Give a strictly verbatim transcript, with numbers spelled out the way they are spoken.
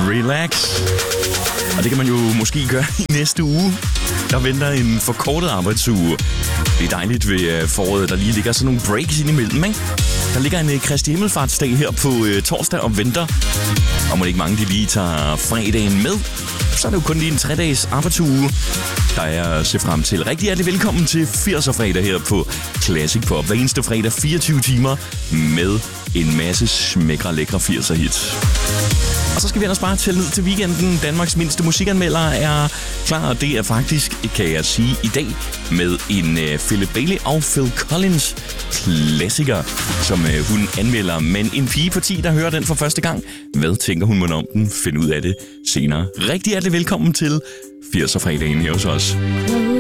Relax. Og det kan man jo måske gøre i næste uge. Der venter en forkortet arbejdsuge. Det er dejligt ved foråret, der lige ligger sådan nogle breaks indimellem, ikke? Der ligger en Kristi Himmelfartsdag her på øh, torsdag og venter. Og må ikke mange de lige tager fredagen med, så er det jo kun lige en tre-dages arbejdsuge, der er at se frem til. Rigtig hjertelig velkommen til firser fredag her på Classic Pop. Hver eneste fredag fireogtyve timer med en masse smækre, lækre firser hits. Og så skal vi ellers bare tælle ned til weekenden. Danmarks mindste musikanmelder er klar, og det er faktisk, kan jeg sige, i dag med en uh, Philip Bailey og Phil Collins klassiker, som uh, hun anmelder. Men en pige på ti, der hører den for første gang, hvad tænker hun mon om den? Find ud af det senere. Rigtig hjertelig velkommen til firser fredagen her hos os.